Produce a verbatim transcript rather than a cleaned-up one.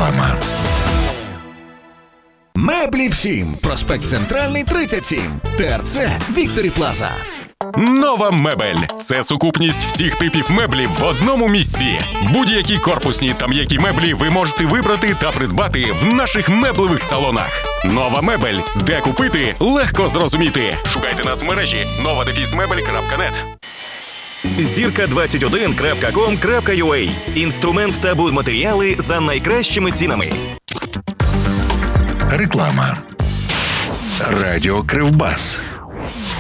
Реклама. Меблі всім. Проспект Центральний, тридцять сім. ТРЦ Вікторі Плаза. Нова мебель – це сукупність всіх типів меблів в одному місці. Будь-які корпусні та м'які меблі ви можете вибрати та придбати в наших меблевих салонах. Нова мебель. Де купити? Легко зрозуміти. Шукайте нас в мережі нова дефіс мебель крапка нет. зірка двадцять один крапка ком крапка ю а. Інструмент та будматеріали за найкращими цінами. Реклама. Радіо Кривбас.